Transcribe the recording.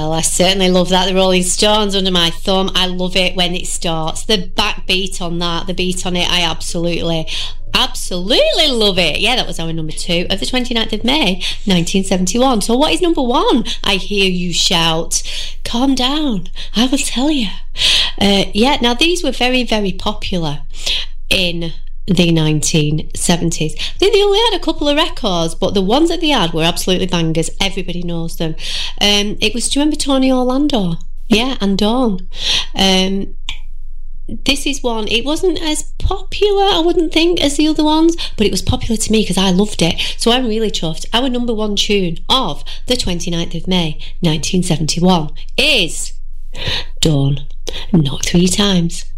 Well, I certainly love that. The Rolling Stones under my thumb. I love it when it starts. The backbeat on that, the beat on it, I absolutely love it. Yeah, that was our number 2 of the 29th of May 1971. So what is number 1? I hear you shout. Calm down, I will tell you. Yeah, now these were very, very popular in the 1970s. They only had a couple of records, but the ones that they had were absolutely bangers. Everybody knows them. It was, do you remember Tony Orlando? Yeah, and Dawn. This is one, it wasn't as popular, I wouldn't think, as the other ones, but it was popular to me because I loved it. So I'm really chuffed. Our number 1 tune of the 29th of May 1971 is Dawn. Not 3 times.